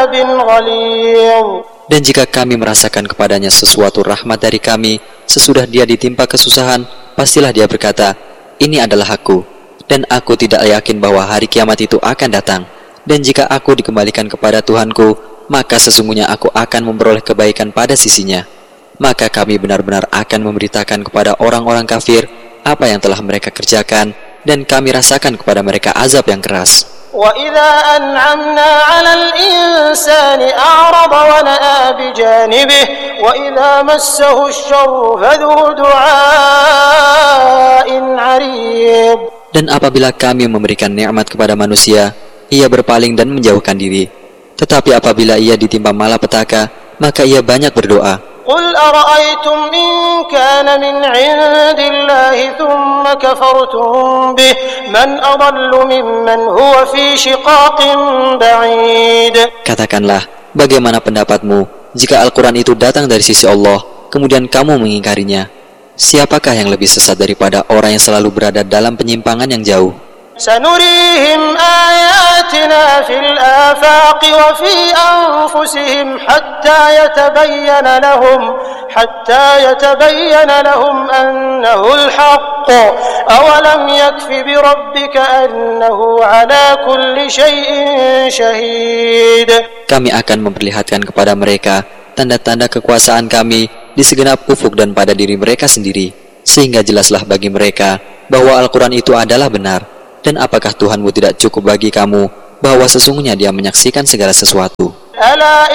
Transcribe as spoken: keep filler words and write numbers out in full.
Dan jika kami merasakan kepadanya sesuatu rahmat dari kami, sesudah dia ditimpa kesusahan, pastilah dia berkata, ini adalah aku, dan aku tidak yakin bahwa hari kiamat itu akan datang. Dan jika aku dikembalikan kepada Tuhanku, maka sesungguhnya aku akan memperoleh kebaikan pada sisinya. Maka kami benar-benar akan memberitakan kepada orang-orang kafir apa yang telah mereka kerjakan, dan kami rasakan kepada mereka azab yang keras. وَإِذَا أَنْعَمْنَا عَلَى الْإِنسَانِ أَعْرَضَ وَنَأَى بِجَانِبِهِ وَإِذَا مَسَّهُ الشَّرُّ فَذُو دُعَاءٍ عَرِيضٍ. Dan apabila kami memberikan nikmat kepada manusia, ia berpaling dan menjauhkan diri. Tetapi apabila ia ditimpa malapetaka, maka ia banyak berdoa. قُلْ أَرَأَيْتُمْ إِنْ كَانَ مِنْ عِنْدِ اللَّهِ ثُمَّ كَفَرْتُمْ بِهِ مَنْ أَضَلُّ مِمَّنْ هُوَ فِي شِقَاقٍ بَعِيدٍ. Katakanlah, bagaimana pendapatmu jika Al-Quran itu datang dari sisi Allah, kemudian kamu mengingkarinya? Siapakah yang lebih sesat daripada orang yang selalu berada dalam penyimpangan yang jauh? سنريهم آياتنا في الآفاق وفي أنفسهم حتى يتبين لهم حتى يتبين لهم أنه الحق أولم يكف بربك أنه على كل شيء شهيد. Kami akan memperlihatkan kepada mereka tanda-tanda kekuasaan kami di segenap ufuk dan pada diri mereka sendiri, sehingga jelaslah bagi mereka bahwa Al-Quran itu adalah benar. Dan apakah Tuhanmu tidak cukup bagi kamu bahwa sesungguhnya dia menyaksikan segala sesuatu?